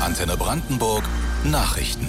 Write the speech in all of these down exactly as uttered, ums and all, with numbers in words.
Antenne Brandenburg Nachrichten.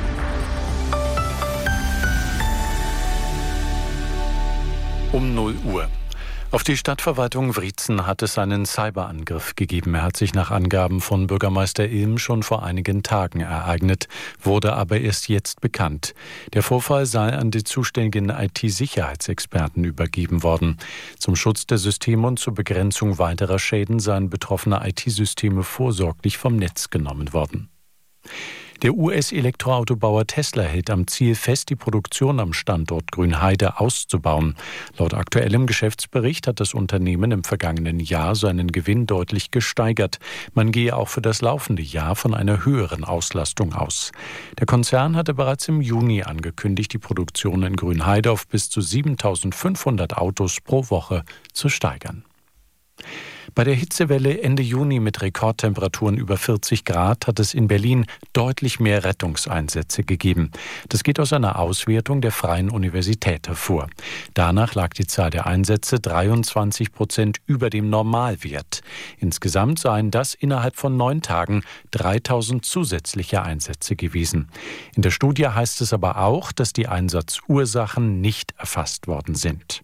Um null Uhr. Auf die Stadtverwaltung Wriezen hat es einen Cyberangriff gegeben. Er hat sich nach Angaben von Bürgermeister Ilm schon vor einigen Tagen ereignet, wurde aber erst jetzt bekannt. Der Vorfall sei an die zuständigen I T-Sicherheitsexperten übergeben worden. Zum Schutz der Systeme und zur Begrenzung weiterer Schäden seien betroffene I T-Systeme vorsorglich vom Netz genommen worden. Der U S-Elektroautobauer Tesla hält am Ziel fest, die Produktion am Standort Grünheide auszubauen. Laut aktuellem Geschäftsbericht hat das Unternehmen im vergangenen Jahr seinen Gewinn deutlich gesteigert. Man gehe auch für das laufende Jahr von einer höheren Auslastung aus. Der Konzern hatte bereits im Juni angekündigt, die Produktion in Grünheide auf bis zu siebentausendfünfhundert Autos pro Woche zu steigern. Bei der Hitzewelle Ende Juni mit Rekordtemperaturen über vierzig Grad hat es in Berlin deutlich mehr Rettungseinsätze gegeben. Das geht aus einer Auswertung der Freien Universität hervor. Danach lag die Zahl der Einsätze dreiundzwanzig Prozent über dem Normalwert. Insgesamt seien das innerhalb von neun Tagen dreitausend zusätzliche Einsätze gewesen. In der Studie heißt es aber auch, dass die Einsatzursachen nicht erfasst worden sind.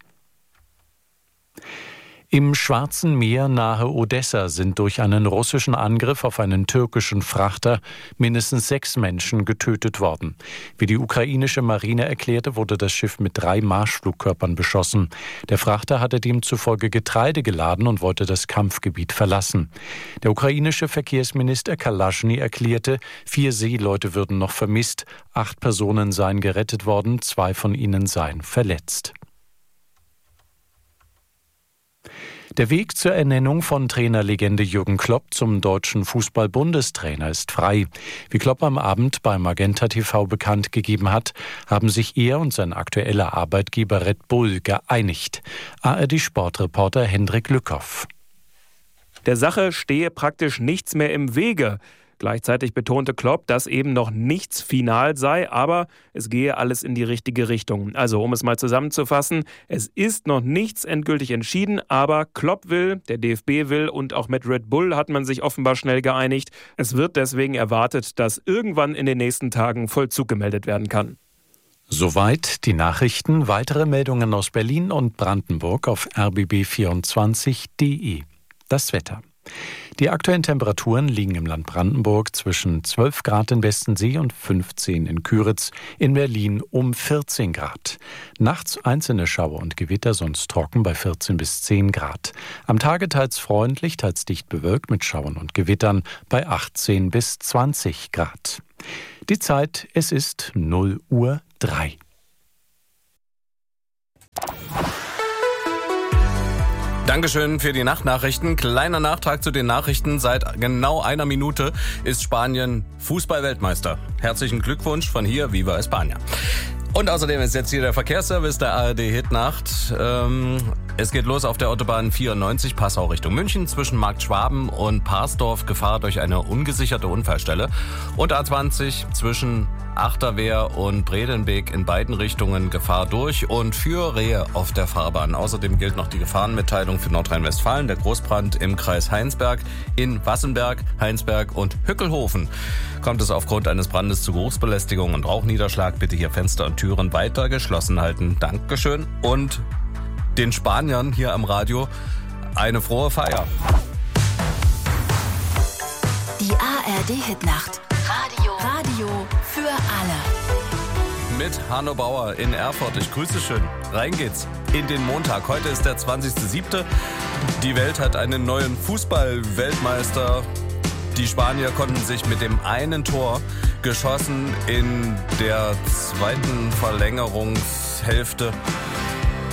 Im Schwarzen Meer nahe Odessa sind durch einen russischen Angriff auf einen türkischen Frachter mindestens sechs Menschen getötet worden. Wie die ukrainische Marine erklärte, wurde das Schiff mit drei Marschflugkörpern beschossen. Der Frachter hatte demzufolge Getreide geladen und wollte das Kampfgebiet verlassen. Der ukrainische Verkehrsminister Kalaschny erklärte, vier Seeleute würden noch vermisst, acht Personen seien gerettet worden, zwei von ihnen seien verletzt. Der Weg zur Ernennung von Trainerlegende Jürgen Klopp zum deutschen Fußball-Bundestrainer ist frei. Wie Klopp am Abend bei Magenta T V bekannt gegeben hat, haben sich er und sein aktueller Arbeitgeber Red Bull geeinigt. A R D-Sportreporter Hendrik Lückhoff. Der Sache stehe praktisch nichts mehr im Wege. Gleichzeitig betonte Klopp, dass eben noch nichts final sei, aber es gehe alles in die richtige Richtung. Also, um es mal zusammenzufassen, es ist noch nichts endgültig entschieden, aber Klopp will, der D F B will und auch mit Red Bull hat man sich offenbar schnell geeinigt. Es wird deswegen erwartet, dass irgendwann in den nächsten Tagen Vollzug gemeldet werden kann. Soweit die Nachrichten. Weitere Meldungen aus Berlin und Brandenburg auf r b b vierundzwanzig punkt d e. Das Wetter. Die aktuellen Temperaturen liegen im Land Brandenburg zwischen zwölf Grad in Westensee und fünfzehn in Küritz, in Berlin um vierzehn Grad. Nachts einzelne Schauer und Gewitter, sonst trocken bei vierzehn bis zehn Grad. Am Tage teils freundlich, teils dicht bewölkt mit Schauern und Gewittern bei achtzehn bis zwanzig Grad. Die Zeit, es ist null Uhr drei. Dankeschön für die Nachtnachrichten. Kleiner Nachtrag zu den Nachrichten. Seit genau einer Minute ist Spanien Fußball-Weltmeister. Herzlichen Glückwunsch von hier, Viva España. Und außerdem ist jetzt hier der Verkehrsservice der A R D-Hitnacht. Ähm, es geht los auf der Autobahn vierundneunzig, Passau Richtung München, zwischen Markt Schwaben und Parsdorf, Gefahr durch eine ungesicherte Unfallstelle. Und A zwanzig zwischen Achterwehr und Bredenbeek in beiden Richtungen Gefahr durch und für Rehe auf der Fahrbahn. Außerdem gilt noch die Gefahrenmitteilung für Nordrhein-Westfalen. Der Großbrand im Kreis Heinsberg, in Wassenberg, Heinsberg und Hückelhofen. Kommt es aufgrund eines Brandes zu Geruchsbelästigung und Rauchniederschlag, bitte hier Fenster und Türen weiter geschlossen halten. Dankeschön. Und den Spaniern hier am Radio eine frohe Feier. Die A R D-Hitnacht. Radio. Radio für alle. Mit Hanno Bauer in Erfurt. Ich grüße schön. Rein geht's in den Montag. Heute ist der zwanzigster siebte Die Welt hat einen neuen Fußball-Weltmeister. Die Spanier konnten sich mit dem einen Tor, geschossen in der zweiten Verlängerungshälfte,